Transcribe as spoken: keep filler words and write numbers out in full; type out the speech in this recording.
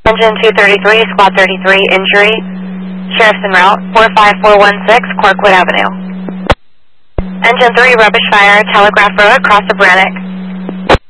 Engine two thirty-three, Squad thirty-three, injury. Sheriff's en route, four five four one six, Corkwood Avenue. Engine three, rubbish fire, Telegraph Road, cross of Brannock.